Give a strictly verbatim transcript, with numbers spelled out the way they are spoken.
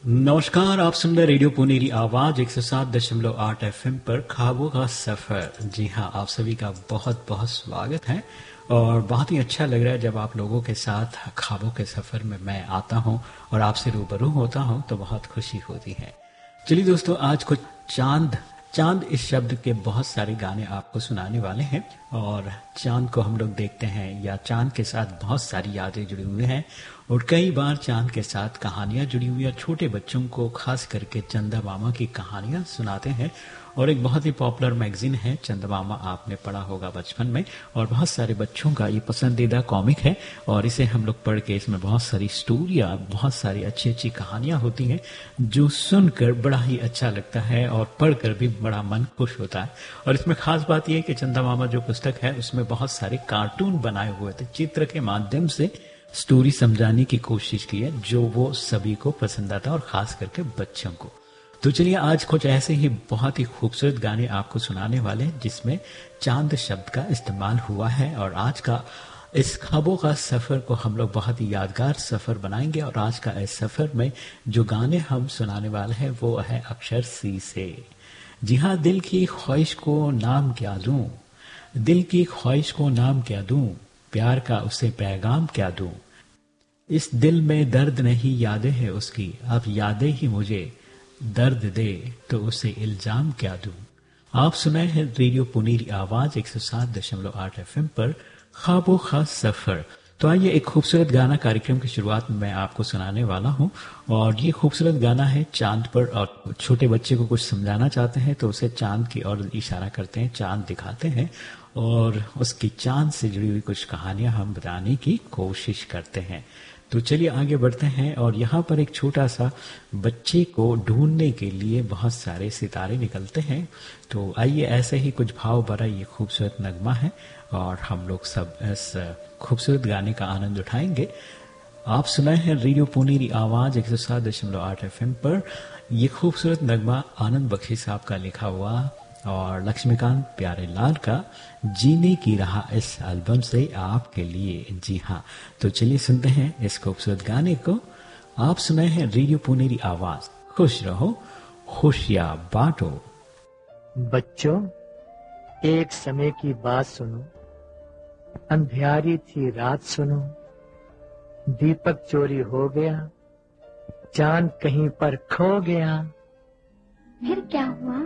नमस्कार, आप सुन रहे रेडियो पुनेरी आवाज एक सौ सात दशमलव आठ एफ एम पर ख्वाबों का सफर। जी हाँ, आप सभी का बहुत बहुत स्वागत है और बहुत ही अच्छा लग रहा है जब आप लोगों के साथ ख्वाबों के सफर में मैं आता हूँ और आपसे रूबरू होता हूँ तो बहुत खुशी होती है। चलिए दोस्तों, आज कुछ चांद चांद इस शब्द के बहुत सारे गाने आपको सुनाने वाले हैं और चांद को हम लोग देखते हैं या चांद के साथ बहुत सारी यादें जुड़ी हुई हैं और कई बार चांद के साथ कहानियां जुड़ी हुई हैं। छोटे बच्चों को खास करके चंदा मामा की कहानियां सुनाते हैं और एक बहुत ही पॉपुलर मैगजीन है चंदा मामा, आपने पढ़ा होगा बचपन में और बहुत सारे बच्चों का ये पसंदीदा कॉमिक है और इसे हम लोग पढ़ के इसमें बहुत सारी स्टोरियां, बहुत सारी अच्छी अच्छी कहानियां होती हैं जो सुनकर बड़ा ही अच्छा लगता है और पढ़कर भी बड़ा मन खुश होता है। और इसमें खास बात यह है कि चंदा मामा जो पुस्तक है उसमें बहुत सारे कार्टून बनाए हुए थे, चित्र के माध्यम से स्टोरी समझाने की कोशिश की है जो वो सभी को पसंद आता है और खास करके बच्चों को। तो चलिए आज कुछ ऐसे ही बहुत ही खूबसूरत गाने आपको सुनाने वाले हैं जिसमें चांद शब्द का इस्तेमाल हुआ है और आज का इस ख्वाबों का सफर को हम लोग बहुत ही यादगार सफर बनाएंगे। और आज का इस सफर में जो गाने हम सुनाने वाले हैं वो है अक्षर सी से। जी हाँ, दिल की ख्वाहिश को नाम क्या दूं, दिल की ख्वाहिश को नाम क्या दूं, प्यार का उसे पैगाम क्या दूं, इस दिल में दर्द नहीं यादें हैं उसकी, अब यादें ही मुझे दर्द दे तो उसे इल्जाम क्या दूं। आप सुनाए हैं रेडियो पुनेरी आवाज एक सौ सात दशमलव आठ एफ एम पर ख्वाबों का सफर। तो आइए एक खूबसूरत गाना कार्यक्रम की शुरुआत में मैं आपको सुनाने वाला हूं और ये खूबसूरत गाना है चांद पर। और छोटे बच्चे को कुछ समझाना चाहते हैं तो उसे चांद की ओर इशारा करते हैं, चांद दिखाते हैं और उसकी चांद से जुड़ी हुई कुछ कहानियां हम बताने की कोशिश करते हैं। तो चलिए आगे बढ़ते हैं और यहाँ पर एक छोटा सा बच्चे को ढूंढने के लिए बहुत सारे सितारे निकलते हैं। तो आइए ऐसे ही कुछ भाव भरा ये खूबसूरत नगमा है और हम लोग सब इस खूबसूरत गाने का आनंद उठाएंगे। आप सुनाए हैं रेडियो पुनेरी आवाज एक सौ सात दशमलव आठ एफ एम पर ये खूबसूरत नगमा आनंद बख्शी साहब का लिखा हुआ और लक्ष्मीकांत प्यारेलाल का जीने की राह इस एल्बम से आपके लिए। जी हाँ, तो चलिए सुनते हैं इस खूबसूरत गाने को। आप सुनाए हैं रेडियो पुनेरी आवाज। खुश रहो, खुशियां बांटो। बच्चों, एक समय की बात सुनो, अंधियारी थी रात सुनो, दीपक चोरी हो गया, चांद कहीं पर खो गया। फिर क्या हुआ?